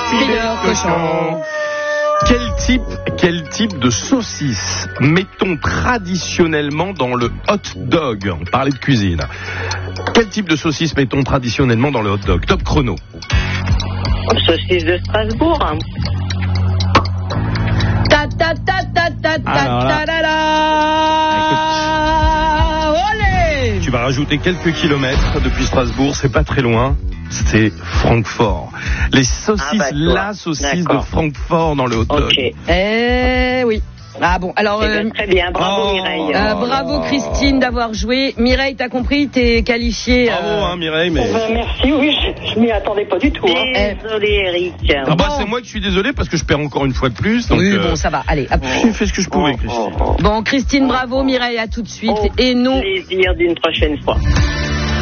Crieur cochon. Quel type de saucisse mettons traditionnellement dans le hot dog? On parlait de cuisine. Quel type de saucisse mettons traditionnellement dans le hot dog? Top chrono. Saucisse de Strasbourg. Ta ta ta ta ta ta ta ta ta. Olé! Tu vas rajouter quelques kilomètres depuis Strasbourg, c'est pas très loin. C'est Francfort. Les saucisses, la saucisse de Francfort dans le hot dog. Okay. Oui. Ah bon, alors... très bien, bravo Mireille. Bravo Christine d'avoir joué. Mireille, t'as compris, t'es qualifiée. Bravo Mireille, mais... merci, oui, je m'y attendais pas du tout. Désolé Eric. C'est moi qui suis désolé parce que je perds encore une fois de plus. Donc, oui, bon, ça va, allez. Hop. J'ai fait ce que je pouvais, Christine. Bon, Christine, bravo, Mireille, à tout de suite. Et nous... Plaisir d'une prochaine fois.